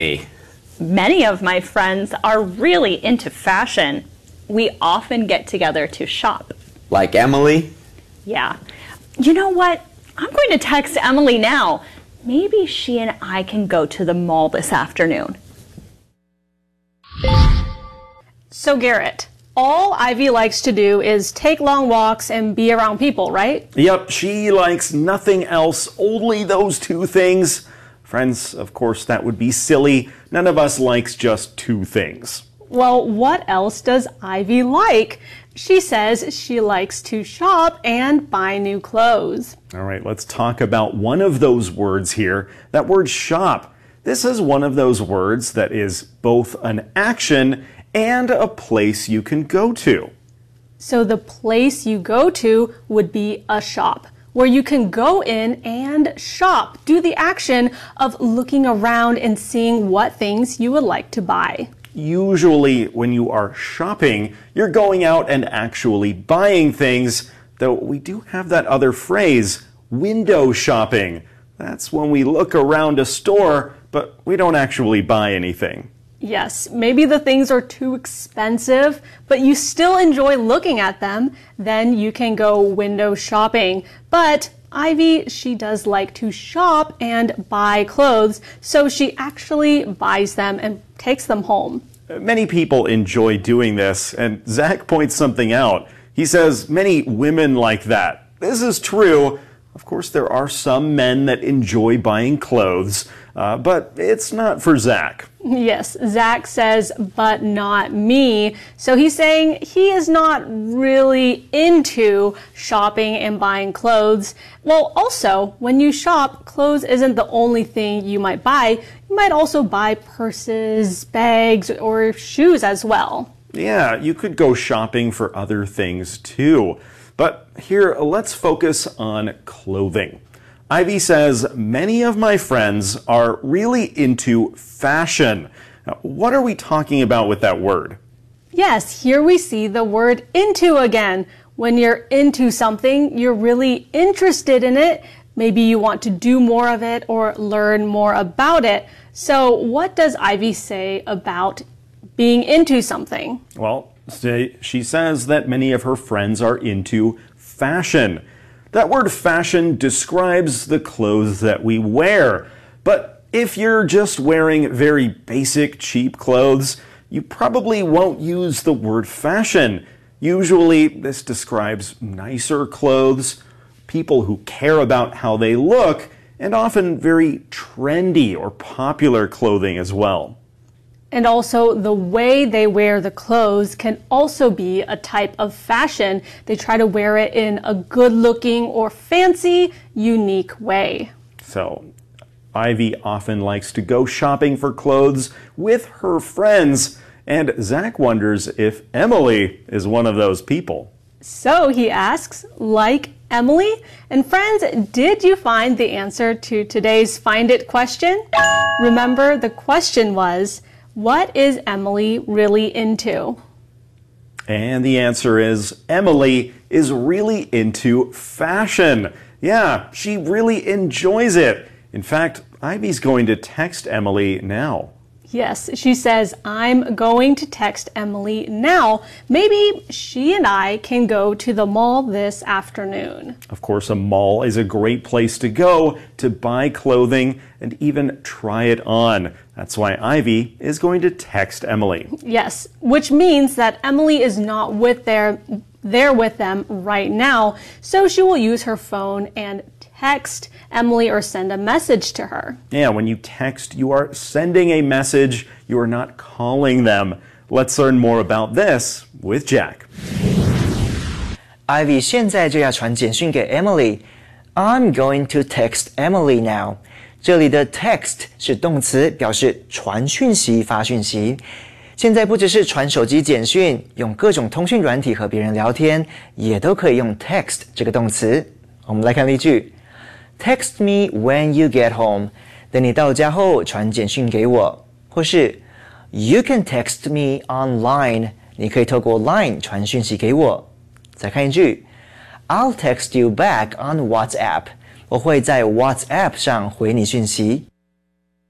Many of my friends are really into fashion. We often get together to shop. Like Emily? Yeah. You know what? I'm going to text Emily now. Maybe she and I can go to the mall this afternoon. So Garrett, all Ivy likes to do is take long walks and be around people, right? Yep, she likes nothing else, only those two things. Friends, of course, that would be silly. None of us likes just two things. Well, what else does Ivy like? She says she likes to shop and buy new clothes. All right, let's talk about one of those words here, that word shop. This is one of those words that is both an action and a place you can go to. So the place you go to would be a shop, where you can go in and shop, do the action of looking around and seeing what things you would like to buy. Usually when you are shopping, you're going out and actually buying things, though we do have that other phrase, window shopping. That's when we look around a store, but we don't actually buy anything. Yes, maybe the things are too expensive, but you still enjoy looking at them. Then you can go window shopping. But Ivy, she does like to shop and buy clothes, so she actually buys them and takes them home. Many people enjoy doing this, and Zach points something out. He says many women like that. This is true. Of course, there are some men that enjoy buying clothes, but it's not for Zach. Yes, Zach says, but not me. So he's saying he is not really into shopping and buying clothes. Well, also, when you shop, clothes isn't the only thing you might buy. You might also buy purses, bags, or shoes as well. Yeah, you could go shopping for other things too. But here, let's focus on clothing. Ivy says, many of my friends are really into fashion. Now, what are we talking about with that word? Yes, here we see the word into again. When you're into something, you're really interested in it. Maybe you want to do more of it or learn more about it. So what does Ivy say about being into something? Well, she says that many of her friends are into fashion. That word fashion describes the clothes that we wear. But if you're just wearing very basic, cheap clothes, you probably won't use the word fashion. Usually, this describes nicer clothes, people who care about how they look, and often very trendy or popular clothing as well. And also, the way they wear the clothes can also be a type of fashion. They try to wear it in a good-looking or fancy, unique way. So, Ivy often likes to go shopping for clothes with her friends, and Zach wonders if Emily is one of those people. So, he asks, like Emily? And friends, did you find the answer to today's Find It question? Remember, the question was, what is Emily really into? And the answer is Emily is really into fashion. Yeah, she really enjoys it. In fact, Ivy's going to text Emily now. Yes, she says, I'm going to text Emily now. Maybe she and I can go to the mall this afternoon. Of course, a mall is a great place to go to buy clothing and even try it on. That's why Ivy is going to text Emily. Yes, which means that Emily is not there with them right now, so she will use her phone and text Emily or send a message to her. Yeah, when you text, you are sending a message. You are not calling them. Let's learn more about this with Jack. Ivy 现在就要传简讯给 Emily。I'm going to text Emily now. 这里的 text 是动词，表示传讯息、发讯息。现在不只是传手机简讯，用各种通讯软体和别人聊天，也都可以用 text 这个动词。我们来看例句。Text me when you get home. 等你到家后传简讯给我。或是 You can text me online. 你可以透过 Line 传讯息给我。再看一句 I'll text you back on WhatsApp. 我会在 WhatsApp 上回你讯息。